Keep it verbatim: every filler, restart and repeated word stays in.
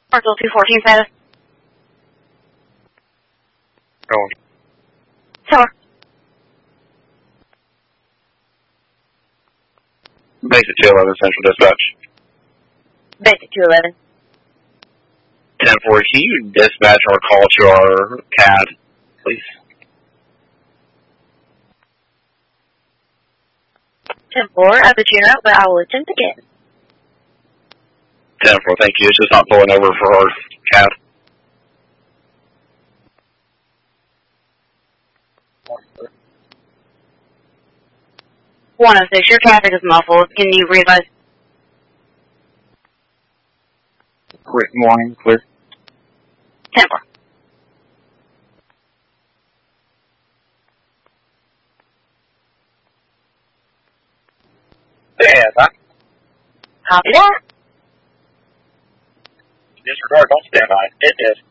Parcel two fourteen status. Going. Tower. Basic two eleven Central Dispatch. Basic two eleven. ten four, can you dispatch our call to our C A D, please? ten four, at the tune out, but I will attempt again. ten four, thank you. It's just not pulling over for our C A D. one oh six, your traffic is muffled. Can you revise? Quick morning, clear. ten four. Yeah, that. Copy that. Disregard, don't stand by. It is.